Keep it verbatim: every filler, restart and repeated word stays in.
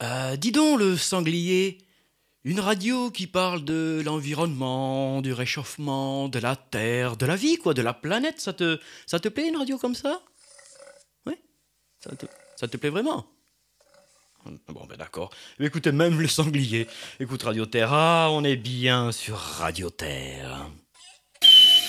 Euh, dis donc, le sanglier, une radio qui parle de l'environnement, du réchauffement, de la Terre, de la vie, quoi, de la planète, ça te, ça te plaît une radio comme ça? Oui, ça te, ça te plaît vraiment? Bon, ben d'accord. Mais écoutez, même le sanglier. Écoute Radio Terre, ah, on est bien sur Radio Terre.